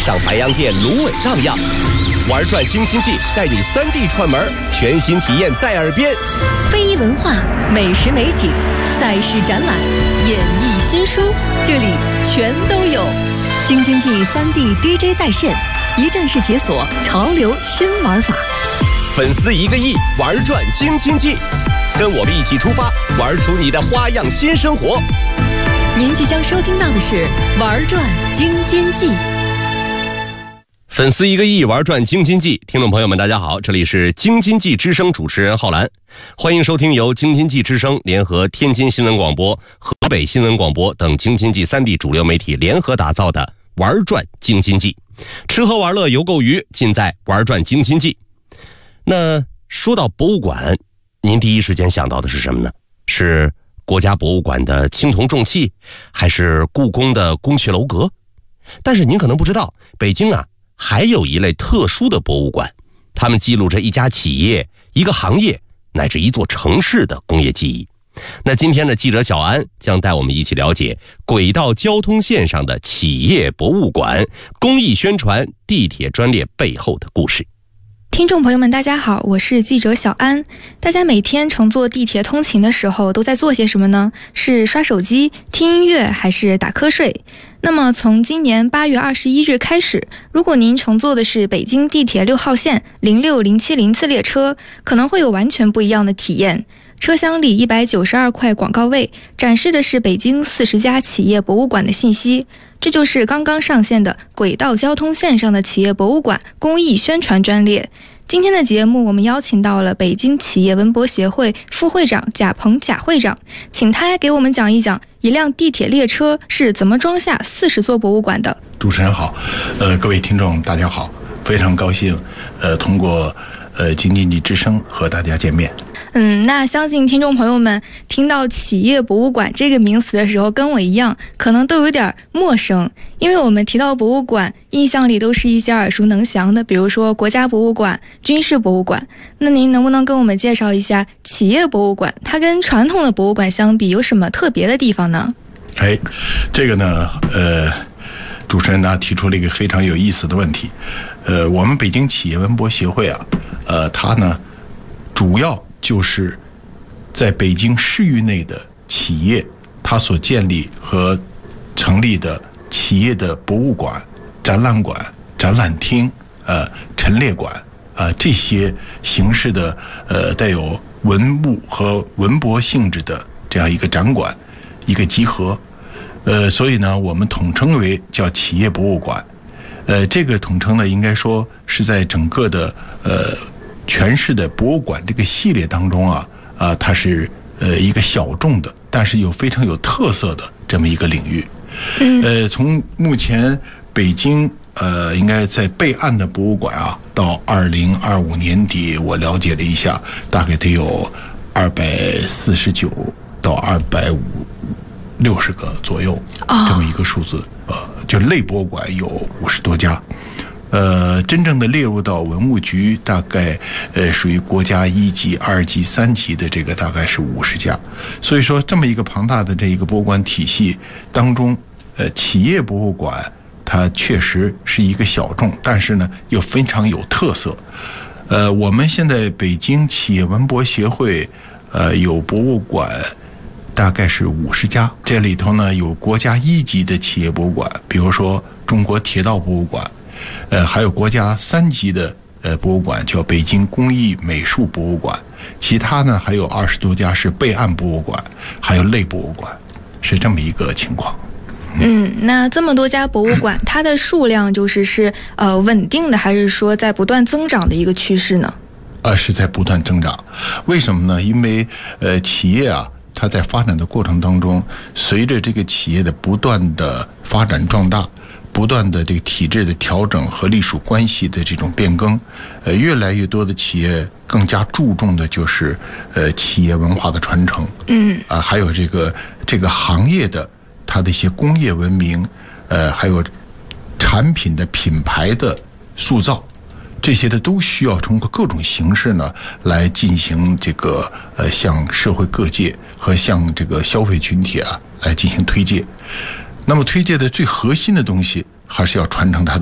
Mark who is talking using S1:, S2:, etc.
S1: 上白洋淀芦苇荡漾。玩转京津冀，带你3D 串门，全新体验在耳边。
S2: 非遗文化、美食美景、赛事展览、演艺新书，这里全都有。京津冀3D DJ 在线，一站式解锁潮流新玩法。
S1: 粉丝1个亿，玩转京津冀，跟我们一起出发，玩出你的花样新生活。
S2: 您即将收听到的是玩转京津冀。
S1: 粉丝1个亿，玩转京津冀。听众朋友们大家好，这里是京津冀之声主持人浩然，欢迎收听由京津冀之声联合天津新闻广播、河北新闻广播等京津冀3地主流媒体联合打造的玩转京津冀。吃喝玩乐游购娱，尽在玩转京津冀。那说到博物馆，您第一时间想到的是什么呢？是国家博物馆的青铜重器，还是故宫的宫阙楼阁？但是您可能不知道，北京还有一类特殊的博物馆，他们记录着一家企业、一个行业乃至一座城市的工业记忆。那今天的记者小安将带我们一起了解轨道交通线上的企业博物馆、公益宣传、地铁专列背后的故事。
S3: 听众朋友们大家好，我是记者小安。大家每天乘坐地铁通勤的时候都在做些什么呢？是刷手机、听音乐，还是打瞌睡？那么从今年8月21日开始，如果您乘坐的是北京地铁6号线06070次列车，可能会有完全不一样的体验。车厢里192块广告位展示的是北京40家企业博物馆的信息，这就是刚刚上线的轨道交通线上的企业博物馆公益宣传专列。今天的节目我们邀请到了北京企业文博协会副会长贾鹏贾会长，请他来给我们讲一讲一辆地铁列车是怎么装下40座博物馆的。
S4: 主持人好，各位听众大家好，非常高兴通过京津冀之声和大家见面。
S3: 那相信听众朋友们听到企业博物馆这个名词的时候，跟我一样可能都有点陌生，因为我们提到博物馆，印象里都是一些耳熟能详的，比如说国家博物馆、军事博物馆。那您能不能跟我们介绍一下企业博物馆，它跟传统的博物馆相比有什么特别的地方呢？
S4: 这个呢主持人呢提出了一个非常有意思的问题。我们北京企业文博协会它呢主要就是在北京市域内的企业，它所建立和成立的企业的博物馆、展览馆、展览厅、陈列馆这些形式的带有文物和文博性质的这样一个展馆，一个集合。所以呢，我们统称为叫企业博物馆。这个统称呢，应该说是在整个的全市的博物馆这个系列当中它是一个小众的，但是又非常有特色的这么一个领域。从目前北京应该在备案的博物馆到2025年底，我了解了一下，大概得有249到260个左右这么一个数字。就类博物馆有50多家。真正的列入到文物局，大概属于国家1级、2级、3级的这个大概是50家。所以说，这么一个庞大的这一个博物馆体系当中，企业博物馆它确实是一个小众，但是呢又非常有特色。我们现在北京企业文博协会有博物馆大概是50家，这里头呢有国家1级的企业博物馆，比如说中国铁道博物馆。还有国家3级的博物馆，叫北京工艺美术博物馆。其他呢还有20多家是备案博物馆，还有类博物馆，是这么一个情况。
S3: 那这么多家博物馆，它的数量是稳定的，还是说在不断增长的一个趋势呢？
S4: 是在不断增长。为什么呢？因为企业它在发展的过程当中，随着这个企业的不断的发展壮大，不断的这个体制的调整和隶属关系的这种变更，越来越多的企业更加注重的就是企业文化的传承，还有这个行业的它的一些工业文明，还有产品的品牌的塑造，这些的都需要通过各种形式呢来进行这个向社会各界和向这个消费群体来进行推介。那么推介的最核心的东西还是要传承它的